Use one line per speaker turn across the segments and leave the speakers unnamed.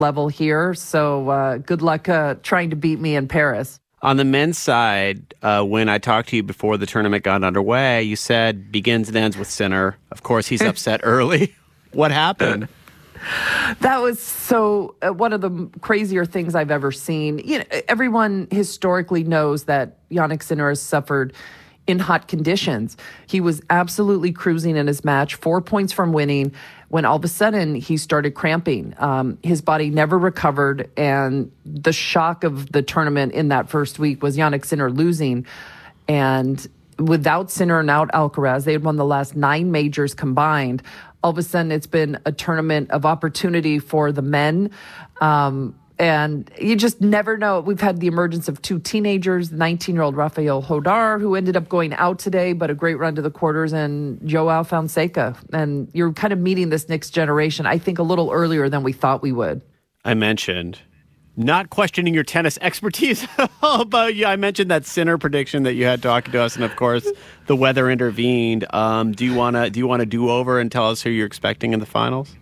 level here. So good luck trying to beat me in Paris.
On the men's side, when I talked to you before the tournament got underway, you said begins and ends with Sinner. Of course, he's upset early. What happened?
That was so one of the crazier things I've ever seen. You know, everyone historically knows that Jannik Sinner has suffered in hot conditions. He was absolutely cruising in his match, 4 points from winning, when all of a sudden he started cramping. His body never recovered, and the shock of the tournament in that first week was Jannik Sinner losing. And without Sinner and out Alcaraz, they had won the last 9 majors combined. All of a sudden, it's been a tournament of opportunity for the men. And you just never know. We've had the emergence of 2 teenagers, 19-year-old Rafael Hodar, who ended up going out today, but a great run to the quarters, and Joao Fonseca. And you're kind of meeting this next generation, I think, a little earlier than we thought we would.
I mentioned not questioning your tennis expertise but I mentioned that Sinner prediction that you had talking to us, and of course the weather intervened. Do you want to do over and tell us who you're expecting in the finals?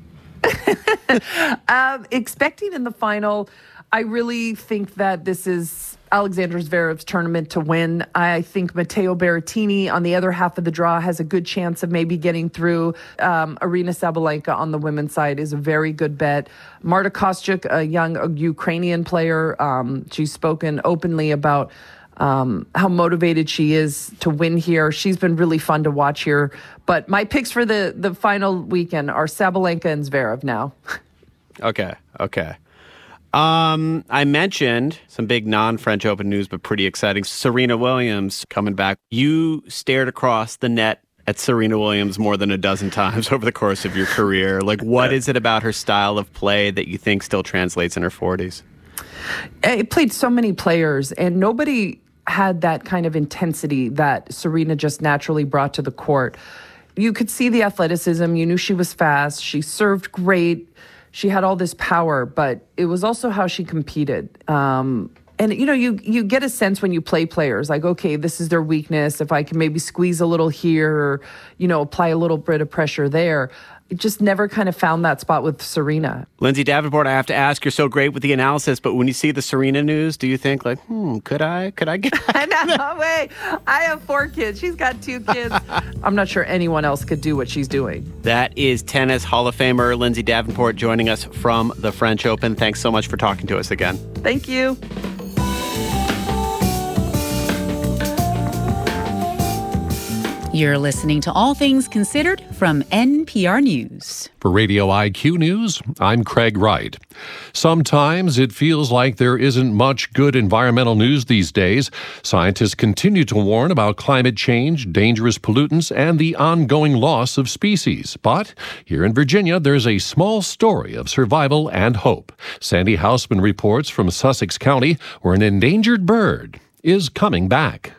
Expecting in the final, I really think that this is Alexander Zverev's tournament to win. I think Matteo Berrettini on the other half of the draw has a good chance of maybe getting through. Aryna Sabalenka on the women's side is a very good bet. Marta Kostyuk, a young Ukrainian player, she's spoken openly about how motivated she is to win here. She's been really fun to watch here. But my picks for the final weekend are Sabalenka and Zverev now. Okay.
I mentioned some big non-French Open news, but pretty exciting. Serena Williams coming back. You stared across the net at Serena Williams more than a dozen times over the course of your career. Like, what is it about her style of play that you think still translates in her 40s?
It played so many players, and nobody had that kind of intensity that Serena just naturally brought to the court. You could see the athleticism. You knew she was fast. She served great. She had all this power, but it was also how she competed. And, you know, you get a sense when you play players, like, okay, this is their weakness. If I can maybe squeeze a little here or, you know, apply a little bit of pressure there. It just never kind of found that spot with Serena.
Lindsay Davenport, I have to ask, you're so great with the analysis, but when you see the Serena news, do you think like, could I get
No way. I have 4 kids. She's got 2 kids. I'm not sure anyone else could do what she's doing.
That is Tennis Hall of Famer Lindsay Davenport joining us from the French Open. Thanks so much for talking to us again.
Thank you.
You're listening to All Things Considered from NPR News.
For Radio IQ News, I'm Craig Wright. Sometimes it feels like there isn't much good environmental news these days. Scientists continue to warn about climate change, dangerous pollutants, and the ongoing loss of species. But here in Virginia, there's a small story of survival and hope. Sandy Hausman reports from Sussex County, where an endangered bird is coming back.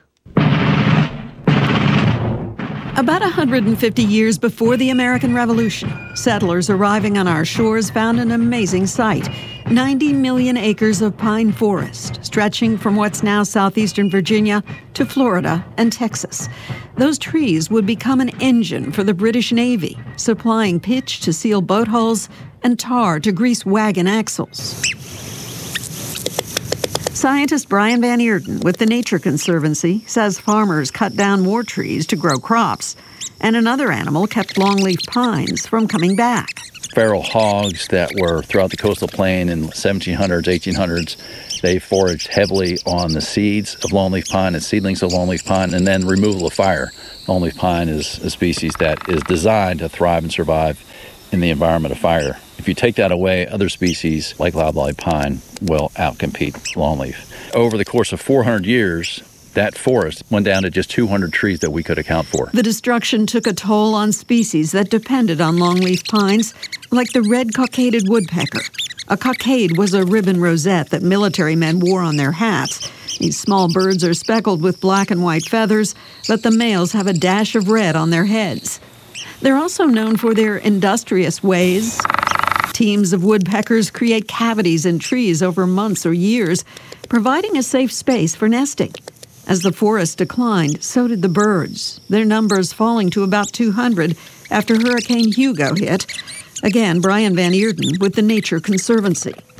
About 150 years before the American Revolution, settlers arriving on our shores found an amazing sight. 90 million acres of pine forest, stretching from what's now southeastern Virginia to Florida and Texas. Those trees would become an engine for the British Navy, supplying pitch to seal boat hulls and tar to grease wagon axles. Scientist Brian Van Eerden with the Nature Conservancy says farmers cut down more trees to grow crops, and another animal kept longleaf pines from coming back.
Feral hogs that were throughout the coastal plain in 1700s, 1800s, they foraged heavily on the seeds of longleaf pine and seedlings of longleaf pine, and then removal of fire. Longleaf pine is a species that is designed to thrive and survive in the environment of fire. If you take that away, other species like loblolly pine will outcompete longleaf. Over the course of 400 years, that forest went down to just 200 trees that we could account for.
The destruction took a toll on species that depended on longleaf pines, like the red cockaded woodpecker. A cockade was a ribbon rosette that military men wore on their hats. These small birds are speckled with black and white feathers, but the males have a dash of red on their heads. They're also known for their industrious ways. Teams of woodpeckers create cavities in trees over months or years, providing a safe space for nesting. As the forest declined, so did the birds, their numbers falling to about 200 after Hurricane Hugo hit. Again, Brian Van Eerden with the Nature Conservancy.